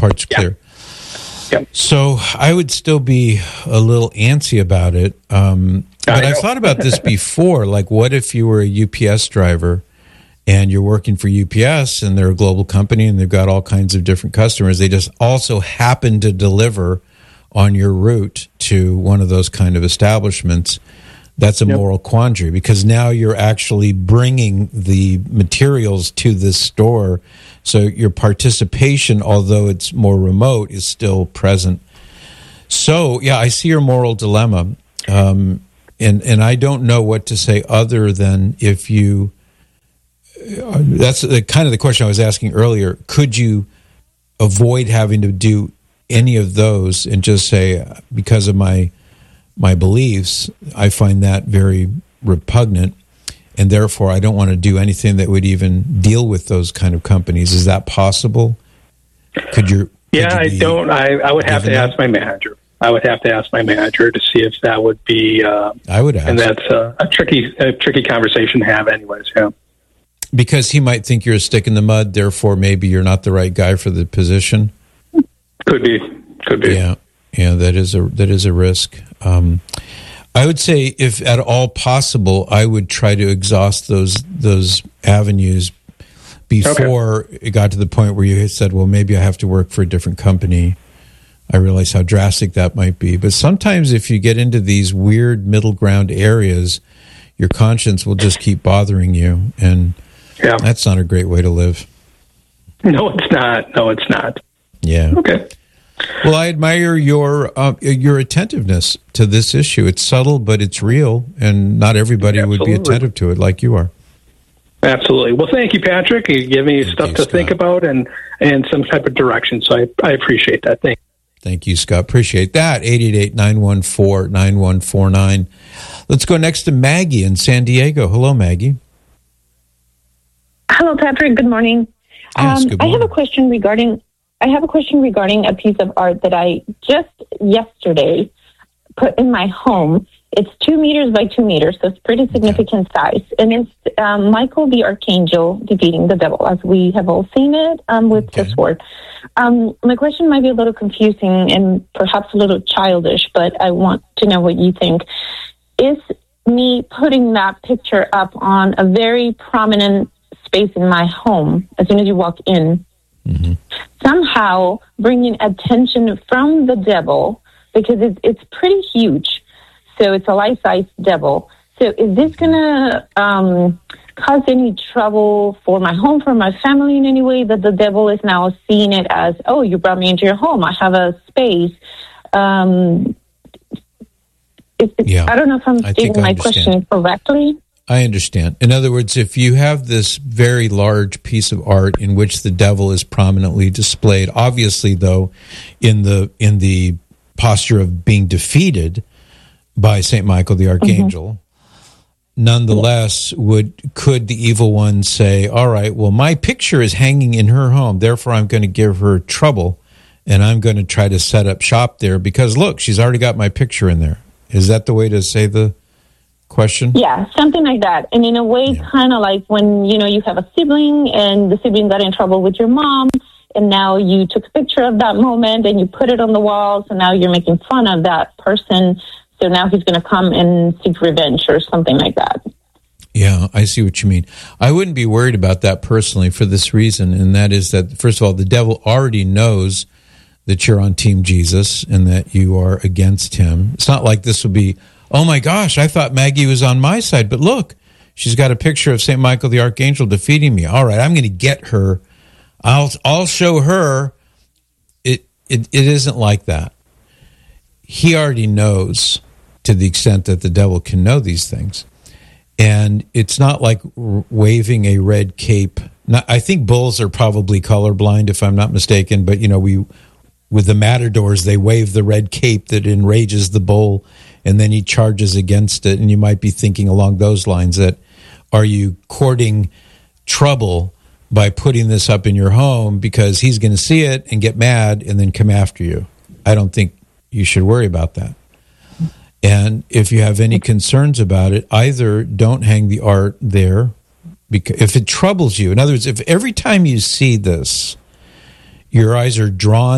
part's clear. Yep. So I would still be a little antsy about it. But I've thought about this before. Like, what if you were a UPS driver and you're working for UPS and they're a global company and they've got all kinds of different customers. They just also happen to deliver on your route to one of those kind of establishments. That's a moral quandary, because now you're actually bringing the materials to this store. So your participation, although it's more remote, is still present. So, yeah, I see your moral dilemma. And I don't know what to say other than if you... that's kind of the question I was asking earlier. Could you avoid having to do any of those and just say, because of my beliefs, I find that very repugnant, and therefore I don't want to do anything that would even deal with those kind of companies? Is that possible? Could you? I don't. I would have to ask my manager. I would have to ask my manager to see if that would be. I would ask, and that's a tricky conversation to have, anyways. Yeah. Because he might think you're a stick in the mud, therefore maybe you're not the right guy for the position. Could be. Yeah, that is a risk. I would say, if at all possible, I would try to exhaust those avenues before it got to the point where you said, well, maybe I have to work for a different company. I realize how drastic that might be. But sometimes if you get into these weird middle ground areas, your conscience will just keep bothering you. And that's not a great way to live. No, it's not. Yeah. Okay. Well, I admire your attentiveness to this issue. It's subtle, but it's real, and not everybody would be attentive to it like you are. Absolutely. Well, thank you, Patrick. You give me stuff to think about and some type of direction, so I appreciate that. Thank you, Scott. Appreciate that. 888-914-9149. Let's go next to Maggie in San Diego. Hello, Maggie. Hello, Patrick. Good morning. Yes, good morning. I have a question regarding a piece of art that I just yesterday put in my home. It's 2 meters by 2 meters, so it's pretty significant size. And it's Michael the Archangel defeating the devil, as we have all seen it with the sword. My question might be a little confusing and perhaps a little childish, but I want to know what you think. Is me putting that picture up on a very prominent space in my home, as soon as you walk in, somehow bringing attention from the devil, because it's pretty huge. So it's a life-size devil. So is this going to cause any trouble for my home, for my family in any way, that the devil is now seeing it as, oh, you brought me into your home, I have a space? I don't know if I'm stating my question correctly. I understand. In other words, if you have this very large piece of art in which the devil is prominently displayed, obviously, though, in the posture of being defeated by St. Michael the Archangel, nonetheless, could the evil one say, all right, well, my picture is hanging in her home, therefore I'm going to give her trouble, and I'm going to try to set up shop there because, look, she's already got my picture in there. Is that the way to say the question? Yeah, something like that. And in a way, kind of like when, you have a sibling and the sibling got in trouble with your mom, and now you took a picture of that moment and you put it on the wall, so now you're making fun of that person. So now he's going to come and seek revenge or something like that. Yeah, I see what you mean. I wouldn't be worried about that personally for this reason, and that is that, first of all, the devil already knows that you're on Team Jesus and that you are against him. It's not like this will be, oh my gosh, I thought Maggie was on my side, but look, she's got a picture of St. Michael the Archangel defeating me. All right, I'm going to get her. I'll show her. It isn't like that. He already knows, to the extent that the devil can know these things. And it's not like waving a red cape. I think bulls are probably colorblind, if I'm not mistaken, but with the matadors, they wave the red cape that enrages the bull, and then he charges against it. And you might be thinking along those lines that, are you courting trouble by putting this up in your home because he's going to see it and get mad and then come after you? I don't think you should worry about that. And if you have any concerns about it, either don't hang the art there, because if it troubles you. In other words, if every time you see this, your eyes are drawn